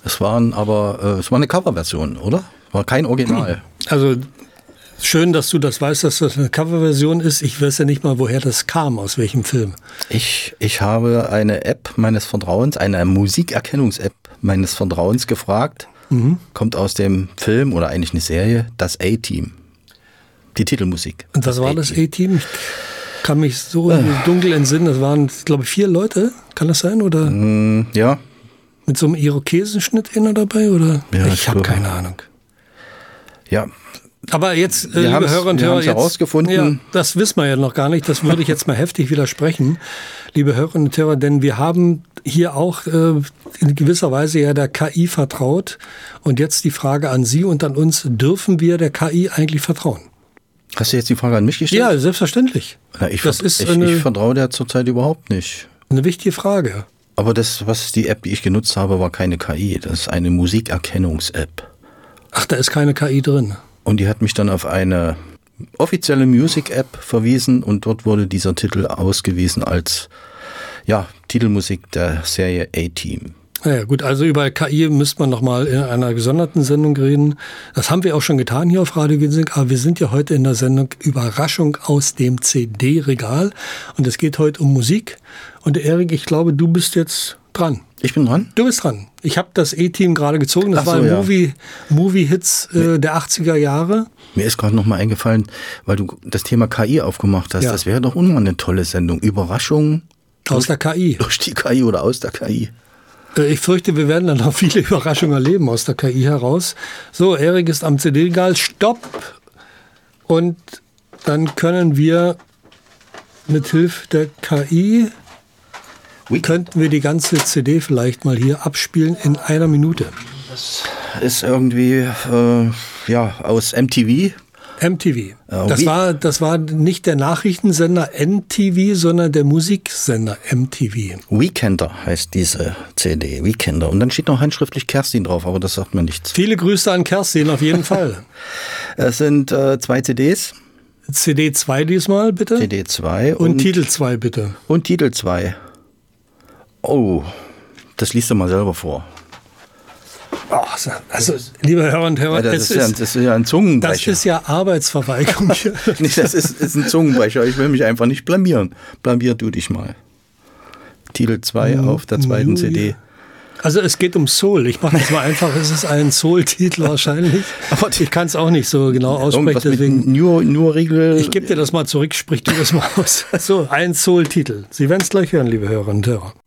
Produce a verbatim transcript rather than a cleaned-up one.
Es waren aber, äh, es war eine Coverversion, oder? War kein Original. Also schön, dass du das weißt, dass das eine Coverversion ist. Ich weiß ja nicht mal, woher das kam, aus welchem Film. Ich, ich habe eine App meines Vertrauens, eine Musikerkennungs-App meines Vertrauens gefragt. Mhm. Kommt aus dem Film oder eigentlich eine Serie, das A-Team. Die Titelmusik. Und was war das A-Team? Ich kann mich so äh. dunkel entsinnen. Das waren, glaube ich, vier Leute. Kann das sein? Oder? Mm, ja. Mit so einem Irokesenschnitt inner dabei? Oder? Ja, ich habe keine Ahnung. Ja. Aber jetzt, äh, wir liebe Hörer und Hörer, jetzt, herausgefunden. Ja, das wissen wir ja noch gar nicht. Das würde ich jetzt mal heftig widersprechen, liebe Hörer und Hörer, denn wir haben hier auch äh, in gewisser Weise ja der K I vertraut. Und jetzt die Frage an Sie und an uns: Dürfen wir der K I eigentlich vertrauen? Hast du jetzt die Frage an mich gestellt? Ja, selbstverständlich. Na, ich, das vert- ist ich, eine, ich vertraue der zurzeit überhaupt nicht. Eine wichtige Frage. Aber das, was die App, die ich genutzt habe, war keine K I. Das ist eine Musikerkennungs-App. Ach, da ist keine K I drin. Und die hat mich dann auf eine offizielle Music-App verwiesen und dort wurde dieser Titel ausgewiesen als ja, Titelmusik der Serie A-Team. Naja gut, also über K I müsste man nochmal in einer gesonderten Sendung reden. Das haben wir auch schon getan hier auf Radio Ginseng, aber wir sind ja heute in der Sendung Überraschung aus dem C D-Regal und es geht heute um Musik. Und Erik, ich glaube, du bist jetzt dran. Ich bin dran? Du bist dran. Ich habe das A-Team gerade gezogen. Das Ach so, war ein ja. Movie, Movie-Hits äh, der achtziger Jahre. Mir ist gerade noch mal eingefallen, weil du das Thema K I aufgemacht hast. Ja. Das wäre doch immer eine tolle Sendung. Überraschung aus der K I. Durch die K I oder aus der K I. Äh, ich fürchte, wir werden dann noch viele Überraschungen erleben aus der K I heraus. So, Erik ist am C D-Regal. Stopp! Und dann können wir mit Hilfe der K I Wie könnten wir die ganze C D vielleicht mal hier abspielen in einer Minute? Das ist irgendwie äh, ja, aus M T V. M T V. Äh, das, war, das war nicht der Nachrichtensender N T V, sondern der Musiksender M T V. Weekender heißt diese C D. Weekender. Und dann steht noch handschriftlich Kerstin drauf, aber das sagt mir nichts. Viele Grüße an Kerstin, auf jeden Fall. Es sind äh, zwei C Ds. C D zwei diesmal, bitte. C D zwei. Und, und Titel zwei, bitte. Und Titel zwei. Oh, das liest du mal selber vor. Oh, also, liebe Hörer und Hörer, ja, das, es ist ja, das ist ja ein Zungenbrecher. Das ist ja Arbeitsverweigerung. Nee, das ist, ist ein Zungenbrecher. Ich will mich einfach nicht blamieren. Blamier du dich mal. Titel zwei mm, auf der zweiten mm, C D. Also es geht um Soul. Ich mache das mal einfach. Es ist ein Soul-Titel wahrscheinlich. Aber ich kann es auch nicht so genau aussprechen. Deswegen nur, nur Regel. Ich gebe dir das mal zurück, sprich du das mal aus. So, ein Soul-Titel. Sie werden es gleich hören, liebe Hörerinnen und Hörer.